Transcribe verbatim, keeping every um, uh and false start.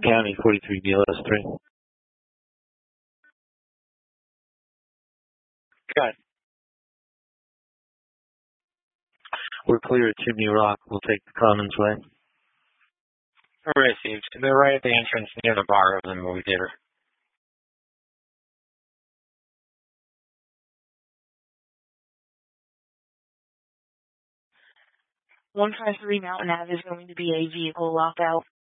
County forty-three B L S three. Good. We're clear at Chimney Rock. We'll take the Commons Way. Received. They're right at the entrance near the bar of the movie theater. one five three Mountain Ave is going to be a vehicle lockout.